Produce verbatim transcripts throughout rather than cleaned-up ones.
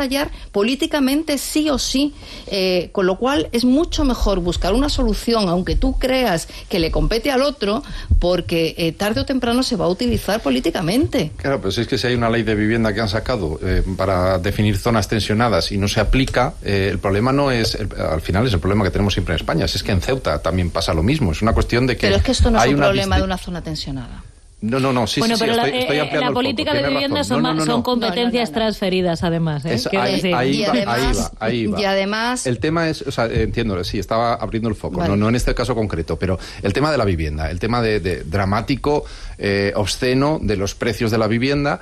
estallar políticamente sí o sí, eh, con lo cual es mucho mejor buscar una solución, aunque tú creas que le compete al otro, porque eh, tarde o temprano se va a utilizar políticamente. Claro, pero si es que si hay una ley de vivienda que han sacado eh, para definir zonas tensionadas y no se aplica, eh, el problema no es, el, al final es el problema que tenemos siempre en España, si es que en Ceuta también pasa lo mismo, es una cuestión de que... Pero es que esto no es un problema disti- de una zona tensionada. No, no, no, sí, bueno, sí, pero sí, la, estoy, estoy eh, ampliando la el política foco, de vivienda son, no, no, no, son no. competencias no, no, no, no. transferidas, además. ¿eh? Es, Quiero ahí, decir. ahí, Y va, además- ahí va, ahí va. y además- El tema es, o sea, entiendo, sí, estaba abriendo el foco, Vale. no, no en este caso concreto, pero el tema de la vivienda, el tema de, de dramático, eh, obsceno de los precios de la vivienda,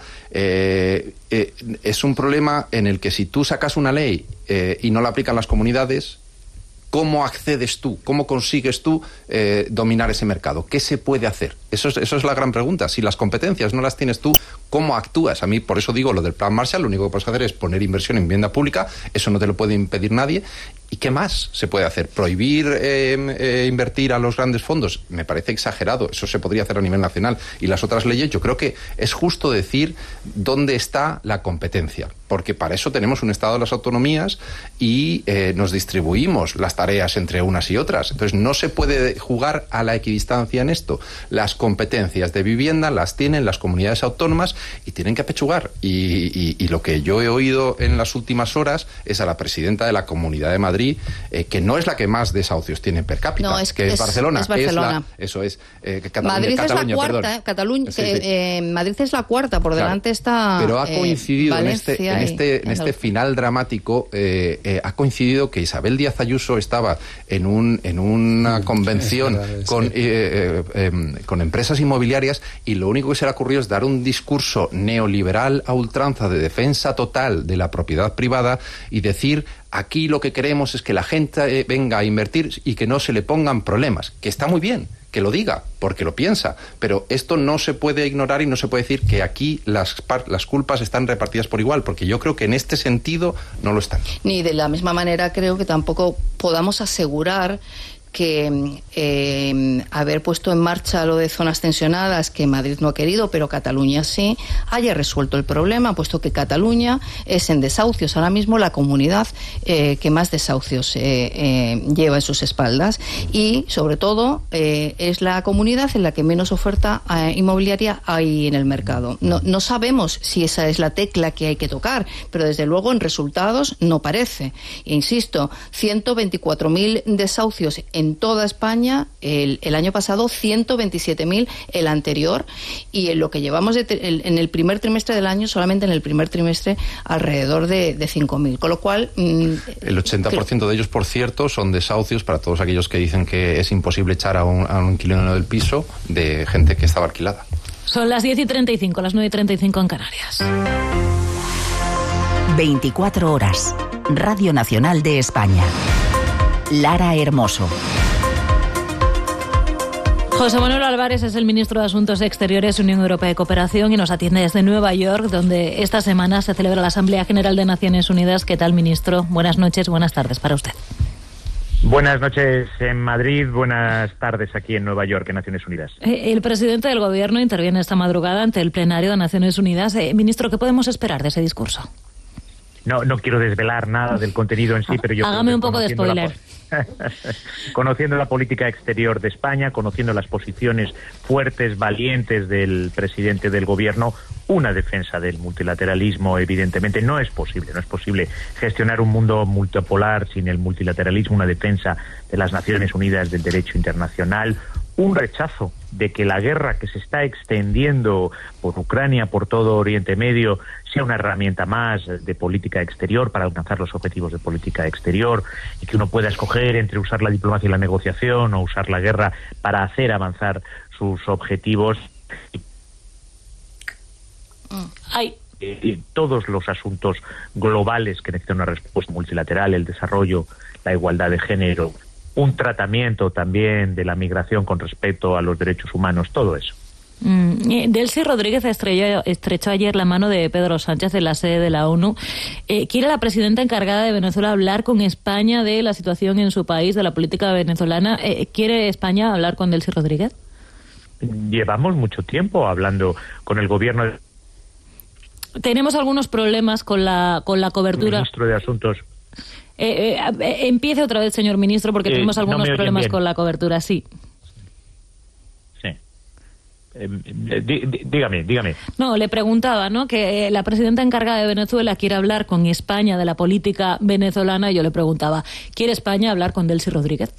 eh, eh, es un problema en el que si tú sacas una ley eh, y no la aplican las comunidades, ¿cómo accedes tú? ¿Cómo consigues tú eh, dominar ese mercado? ¿Qué se puede hacer? Eso es, eso es la gran pregunta. Si las competencias no las tienes tú, ¿cómo actúas? A mí, por eso digo lo del Plan Marshall, lo único que puedes hacer es poner inversión en vivienda pública, eso no te lo puede impedir nadie. ¿Y qué más se puede hacer? ¿Prohibir eh, eh, invertir a los grandes fondos? Me parece exagerado, eso se podría hacer a nivel nacional. Y las otras leyes, yo creo que es justo decir dónde está la competencia, porque para eso tenemos un Estado de las autonomías y eh, nos distribuimos las tareas entre unas y otras. Entonces no se puede jugar a la equidistancia en esto. Las competencias de vivienda las tienen las comunidades autónomas y tienen que apechugar. Y, y, y lo que yo he oído en las últimas horas es a la presidenta de la Comunidad de Madrid, Eh, que no es la que más desahucios tiene per cápita, No, es, que es, es Barcelona. Es Barcelona. Es la, eso es. Eh, Cataluña, Madrid Cataluña, es la cuarta, perdón. Cataluña, Sí, que, sí. Eh, Madrid es la cuarta, por Claro. delante está. Pero ha coincidido eh, en este, en este, en este final dramático, eh, eh, ha coincidido que Isabel Díaz Ayuso estaba en un en una convención sí, con sí. eh, eh, eh, con empresas inmobiliarias y lo único que se le ha ocurrido es dar un discurso neoliberal a ultranza de defensa total de la propiedad privada y decir: aquí lo que queremos es que la gente eh, venga a invertir y que no se le pongan problemas, que está muy bien, que lo diga, porque lo piensa, pero esto no se puede ignorar y no se puede decir que aquí las, par- las culpas están repartidas por igual, porque yo creo que en este sentido no lo están. Ni de la misma manera creo que tampoco podamos asegurar que eh, haber puesto en marcha lo de zonas tensionadas, que Madrid no ha querido, pero Cataluña sí, haya resuelto el problema, puesto que Cataluña es en desahucios ahora mismo la comunidad eh, que más desahucios eh, eh, lleva en sus espaldas y, sobre todo, eh, es la comunidad en la que menos oferta eh, inmobiliaria hay en el mercado. No, no sabemos si esa es la tecla que hay que tocar, pero desde luego en resultados no parece. E insisto, ciento veinticuatro mil desahucios en toda España, el, el año pasado ciento veintisiete mil el anterior, y en lo que llevamos de te, el, en el primer trimestre del año, solamente en el primer trimestre, alrededor de, de cinco mil. Con lo cual... Mmm, el ochenta por ciento de ellos, por cierto, son desahucios para todos aquellos que dicen que es imposible echar a un, a un inquilino del piso de gente que estaba alquilada. Son las diez y treinta y cinco, las nueve y treinta y cinco en Canarias. veinticuatro horas. Radio Nacional de España. Lara Hermoso. José Manuel Álvarez es el ministro de Asuntos Exteriores, Unión Europea y Cooperación, y nos atiende desde Nueva York, donde esta semana se celebra la Asamblea General de Naciones Unidas. ¿Qué tal, ministro? Buenas noches, buenas tardes para usted. Buenas noches en Madrid, buenas tardes aquí en Nueva York, en Naciones Unidas. Eh, el presidente del Gobierno interviene esta madrugada ante el plenario de Naciones Unidas. Eh, ministro, ¿qué podemos esperar de ese discurso? No, no quiero desvelar nada del contenido en sí, pero yo... Hágame un poco de spoiler. La, conociendo la política exterior de España, conociendo las posiciones fuertes, valientes del presidente del Gobierno, una defensa del multilateralismo, evidentemente, no es posible. No es posible gestionar un mundo multipolar sin el multilateralismo, una defensa de las Naciones Unidas, del derecho internacional, un rechazo de que la guerra que se está extendiendo por Ucrania, por todo Oriente Medio, sea una herramienta más de política exterior para alcanzar los objetivos de política exterior, y que uno pueda escoger entre usar la diplomacia y la negociación o usar la guerra para hacer avanzar sus objetivos. Ay. Y todos los asuntos globales que necesitan una respuesta multilateral, el desarrollo, la igualdad de género, un tratamiento también de la migración con respecto a los derechos humanos, todo eso. Mm, Delcy Rodríguez estrelló, estrechó ayer la mano de Pedro Sánchez en la sede de la ONU. Eh, ¿Quiere la presidenta encargada de Venezuela hablar con España de la situación en su país, de la política venezolana? Eh, ¿Quiere España hablar con Delcy Rodríguez? Llevamos mucho tiempo hablando con el gobierno de... tenemos algunos problemas con la, con la cobertura. Ministro de Asuntos. Eh, eh, empiece otra vez, señor ministro, porque eh, tenemos algunos no problemas bien. con la cobertura, sí. Sí. Eh, dí, dígame, dígame. No, le preguntaba, ¿no?, que la presidenta encargada de Venezuela quiere hablar con España de la política venezolana, y yo le preguntaba, ¿quiere España hablar con Delcy Rodríguez?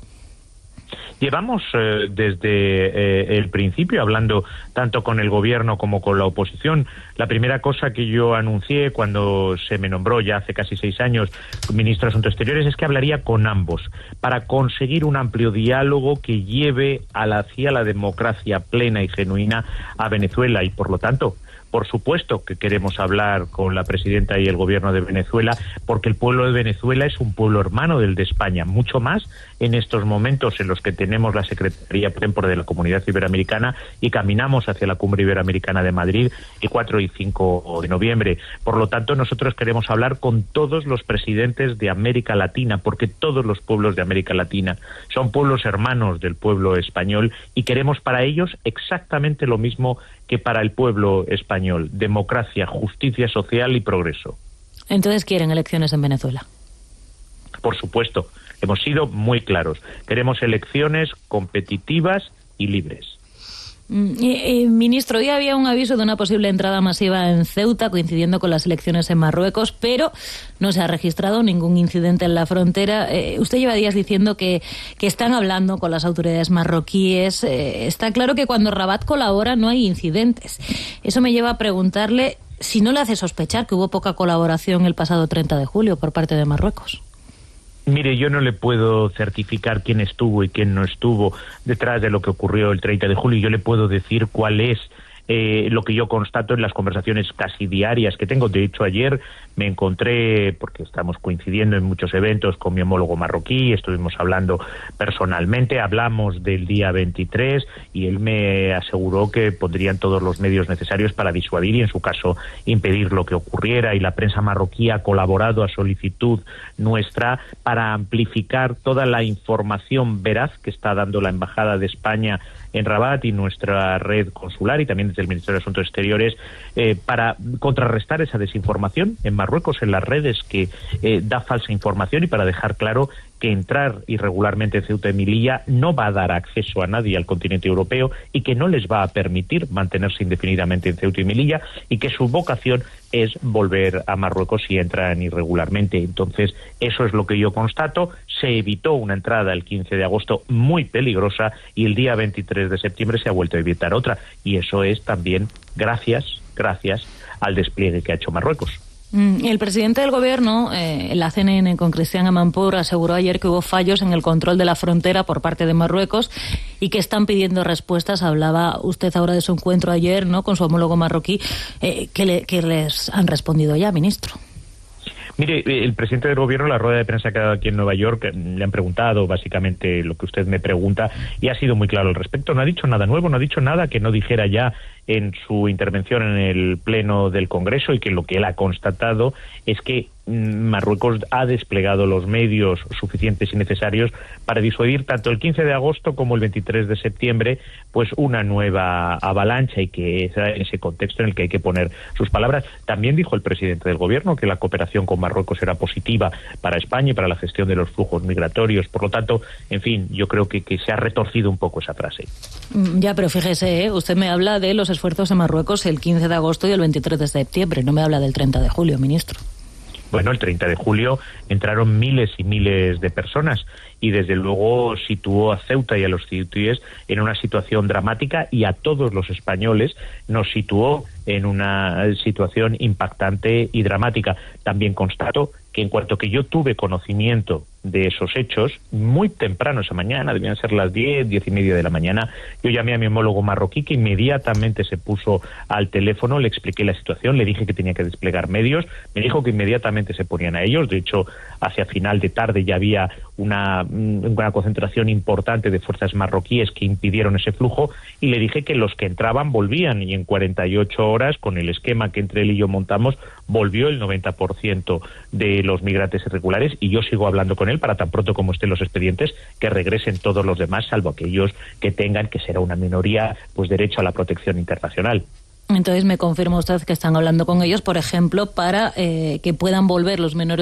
Llevamos eh, desde eh, el principio hablando tanto con el gobierno como con la oposición. La primera cosa que yo anuncié cuando se me nombró ya hace casi seis años ministro de Asuntos Exteriores es que hablaría con ambos para conseguir un amplio diálogo que lleve a la, hacia la democracia plena y genuina a Venezuela, y por lo tanto, por supuesto que queremos hablar con la presidenta y el gobierno de Venezuela, porque el pueblo de Venezuela es un pueblo hermano del de España, mucho más en estos momentos en los que tenemos la Secretaría por de la Comunidad Iberoamericana y caminamos hacia la Cumbre Iberoamericana de Madrid el cuatro y cinco de noviembre. Por lo tanto, nosotros queremos hablar con todos los presidentes de América Latina, porque todos los pueblos de América Latina son pueblos hermanos del pueblo español, y queremos para ellos exactamente lo mismo que para el pueblo español: democracia, justicia social y progreso. Entonces, ¿quieren elecciones en Venezuela? Por supuesto, hemos sido muy claros. Queremos elecciones competitivas y libres. Eh, eh, ministro, ya había un aviso de una posible entrada masiva en Ceuta coincidiendo con las elecciones en Marruecos, pero no se ha registrado ningún incidente en la frontera. Eh, usted lleva días diciendo que, que están hablando con las autoridades marroquíes. Eh, está claro que cuando Rabat colabora no hay incidentes. Eso me lleva a preguntarle si no le hace sospechar que hubo poca colaboración el pasado treinta de julio por parte de Marruecos. Mire, yo no le puedo certificar quién estuvo y quién no estuvo detrás de lo que ocurrió el treinta de julio. Yo le puedo decir cuál es eh, lo que yo constato en las conversaciones casi diarias que tengo. De hecho, ayer me encontré, porque estamos coincidiendo en muchos eventos, con mi homólogo marroquí, estuvimos hablando personalmente, hablamos del día veintitrés y él me aseguró que pondrían todos los medios necesarios para disuadir y, en su caso, impedir lo que ocurriera, y la prensa marroquí ha colaborado a solicitud nuestra para amplificar toda la información veraz que está dando la Embajada de España en Rabat y nuestra red consular, y también desde el Ministerio de Asuntos Exteriores, eh, para contrarrestar esa desinformación en Marruecos, en las redes, que eh, da falsa información, y para dejar claro que entrar irregularmente en Ceuta y Melilla no va a dar acceso a nadie al continente europeo, y que no les va a permitir mantenerse indefinidamente en Ceuta y Melilla, y que su vocación es volver a Marruecos si entran irregularmente. Entonces, eso es lo que yo constato. Se evitó una entrada el quince de agosto muy peligrosa, y el día veintitrés de septiembre se ha vuelto a evitar otra, y eso es también gracias, gracias al despliegue que ha hecho Marruecos. El presidente del gobierno, eh, en la C N N con Cristian Amanpour, aseguró ayer que hubo fallos en el control de la frontera por parte de Marruecos y que están pidiendo respuestas. Hablaba usted ahora de su encuentro ayer, ¿no?, con su homólogo marroquí. Eh, ¿qué, le, ¿Qué les han respondido ya, ministro? Mire, el presidente del gobierno, en la rueda de prensa que ha dado aquí en Nueva York, le han preguntado básicamente lo que usted me pregunta, y ha sido muy claro al respecto. No ha dicho nada nuevo, no ha dicho nada que no dijera ya en su intervención en el Pleno del Congreso, y que lo que él ha constatado es que Marruecos ha desplegado los medios suficientes y necesarios para disuadir tanto el quince de agosto como el veintitrés de septiembre pues una nueva avalancha, y que es en ese contexto en el que hay que poner sus palabras. También dijo el presidente del gobierno que la cooperación con Marruecos era positiva para España y para la gestión de los flujos migratorios. Por lo tanto, en fin, yo creo que, que se ha retorcido un poco esa frase. Ya, pero fíjese, ¿eh? Usted me habla de los esfuerzos en Marruecos el quince de agosto y el veintitrés de septiembre, no me habla del treinta de julio, ministro. Bueno, el treinta de julio entraron miles y miles de personas, y desde luego situó a Ceuta y a los ceutíes en una situación dramática, y a todos los españoles nos situó en una situación impactante y dramática. También constato que en cuanto que yo tuve conocimiento de esos hechos, muy temprano esa mañana, debían ser las diez, diez y media de la mañana, yo llamé a mi homólogo marroquí, que inmediatamente se puso al teléfono, le expliqué la situación, le dije que tenía que desplegar medios, me dijo que inmediatamente se ponían a ellos. De hecho, hacia final de tarde ya había una, una concentración importante de fuerzas marroquíes que impidieron ese flujo, y le dije que los que entraban volvían, y en cuarenta y ocho horas, con el esquema que entre él y yo montamos, volvió el noventa por ciento de los migrantes irregulares, y yo sigo hablando con él para tan pronto como estén los expedientes que regresen todos los demás, salvo aquellos que tengan, que será una minoría, pues derecho a la protección internacional. Entonces me confirma usted que están hablando con ellos, por ejemplo, para eh, que puedan volver los menores